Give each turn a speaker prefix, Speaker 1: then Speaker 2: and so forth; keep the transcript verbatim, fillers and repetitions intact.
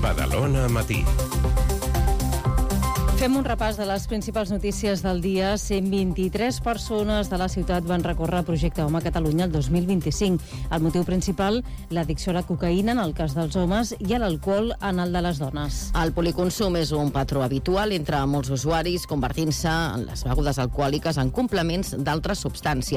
Speaker 1: Badalona Matí.
Speaker 2: Fem un repàs de les principals notícies del dia. cent vint-i-tres persones de la ciutat van recórrer el projecte Home Catalunya el dos mil vint-i-cinc. El motiu principal, l'addicció a la cocaïna en el cas dels homes i a l'alcohol en el de les dones.
Speaker 3: El policonsum és un patró habitual entre molts usuaris, convertint-se en les begudes alcohòliques en complements d'altres substàncies.